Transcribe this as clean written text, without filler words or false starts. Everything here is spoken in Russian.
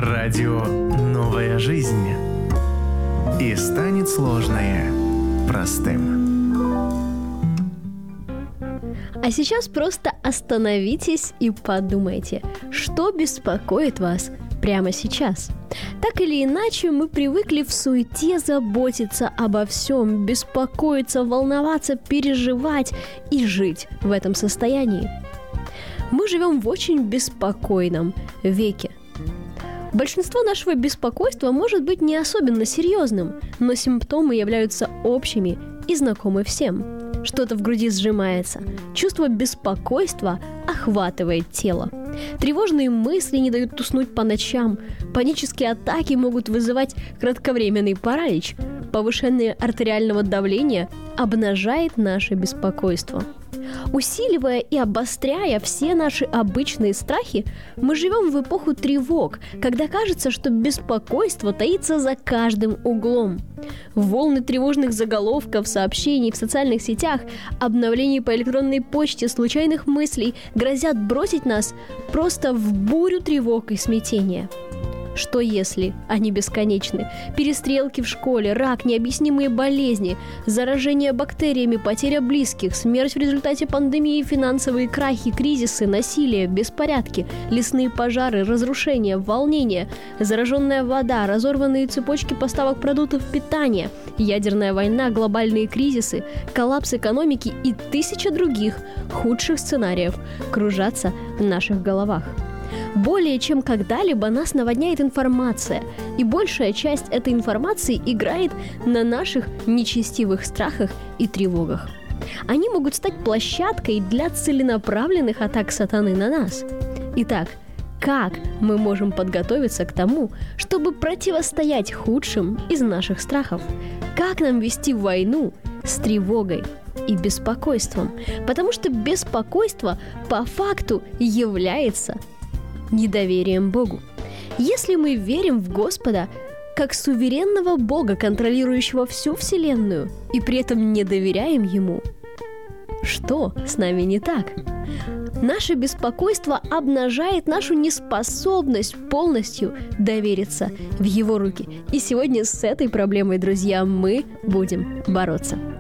Радио «Новая жизнь». И станет сложное простым. А сейчас просто остановитесь и подумайте, что беспокоит вас прямо сейчас. Так или иначе, мы привыкли в суете заботиться обо всем, беспокоиться, волноваться, переживать и жить в этом состоянии. Мы живем в очень беспокойном веке. Большинство нашего беспокойства может быть не особенно серьезным, но симптомы являются общими и знакомы всем. Что-то в груди сжимается, чувство беспокойства охватывает тело. Тревожные мысли не дают уснуть по ночам, панические атаки могут вызывать кратковременный паралич, повышение артериального давления обнажает наше беспокойство. Усиливая и обостряя все наши обычные страхи, мы живем в эпоху тревог, когда кажется, что беспокойство таится за каждым углом. Волны тревожных заголовков, сообщений в социальных сетях, обновлений по электронной почте, случайных мыслей грозят бросить нас просто в бурю тревог и смятения. Что если они бесконечны? Перестрелки в школе, рак, необъяснимые болезни, заражение бактериями, потеря близких, смерть в результате пандемии, финансовые крахи, кризисы, насилие, беспорядки, лесные пожары, разрушения, волнения, зараженная вода, разорванные цепочки поставок продуктов питания, ядерная война, глобальные кризисы, коллапс экономики и тысяча других худших сценариев кружатся в наших головах. Более чем когда-либо нас наводняет информация, и большая часть этой информации играет на наших нечестивых страхах и тревогах. Они могут стать площадкой для целенаправленных атак сатаны на нас. Итак, как мы можем подготовиться к тому, чтобы противостоять худшим из наших страхов? Как нам вести войну с тревогой и беспокойством? Потому что беспокойство по факту является недоверием Богу. Если мы верим в Господа как суверенного Бога, контролирующего всю Вселенную, и при этом не доверяем Ему, что с нами не так? Наше беспокойство обнажает нашу неспособность полностью довериться в Его руки. И сегодня с этой проблемой, друзья, мы будем бороться.